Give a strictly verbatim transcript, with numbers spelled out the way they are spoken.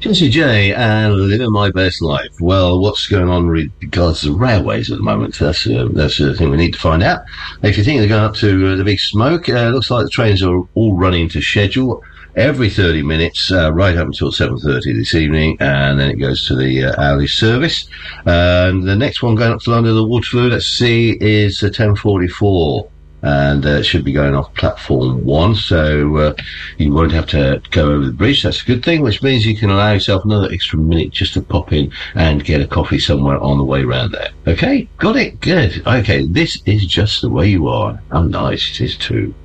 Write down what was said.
Jesse J and living my best life. Well, what's going on with regards to railways at the moment? That's uh, that's the thing we need to find out. If you think they're going up to uh, the big smoke, uh, looks like the trains are all running to schedule every thirty minutes, uh, right up until seven thirty this evening, and then it goes to the uh, hourly service. Uh, and the next one going up to London, the Waterloo, let's see, is uh, ten forty-four. And uh, it should be going off platform one, so uh, you won't have to go over the bridge. That's a good thing, which means you can allow yourself another extra minute just to pop in and get a coffee somewhere on the way round there. Okay, got it? Good. Okay, this is just the way you are. How nice it is too.